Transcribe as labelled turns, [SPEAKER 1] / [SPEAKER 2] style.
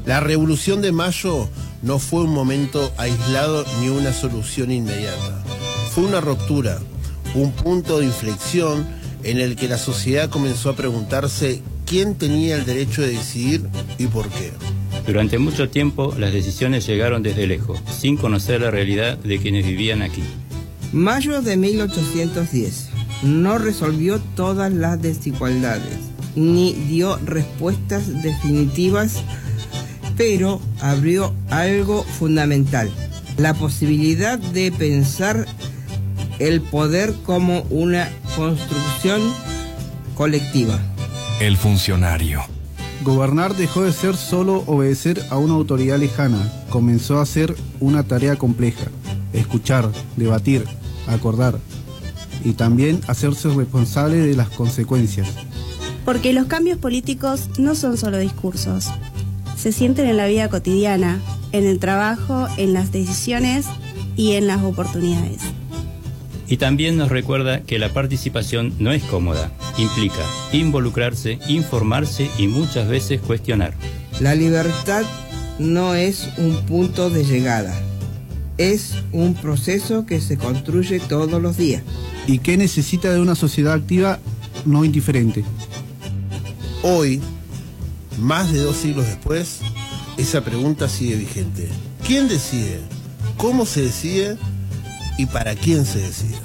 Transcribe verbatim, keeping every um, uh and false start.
[SPEAKER 1] La Revolución de Mayo no fue un momento aislado ni una solución inmediata. Fue una ruptura, un punto de inflexión en el que la sociedad comenzó a preguntarse quién tenía el derecho de decidir y por qué.
[SPEAKER 2] Durante mucho tiempo las decisiones llegaron desde lejos, sin conocer la realidad de quienes vivían aquí.
[SPEAKER 3] Mayo de mil ochocientos diez no resolvió todas las desigualdades, ni dio respuestas definitivas, pero abrió algo fundamental: la posibilidad de pensar el poder como una construcción colectiva.
[SPEAKER 4] El funcionario.
[SPEAKER 5] Gobernar dejó de ser solo obedecer a una autoridad lejana. Comenzó a ser una tarea compleja: escuchar, debatir, acordar y también hacerse responsable de las consecuencias.
[SPEAKER 6] Porque los cambios políticos no son solo discursos. Se sienten en la vida cotidiana, en el trabajo, en las decisiones y en las oportunidades.
[SPEAKER 2] Y también nos recuerda que la participación no es cómoda, implica involucrarse, informarse y muchas veces cuestionar.
[SPEAKER 3] La libertad no es un punto de llegada, es un proceso que se construye todos los días.
[SPEAKER 5] Y que necesita de una sociedad activa, no indiferente.
[SPEAKER 1] Hoy, más de dos siglos después, esa pregunta sigue vigente. ¿Quién decide? ¿Cómo se decide? ¿Y para quién se decide?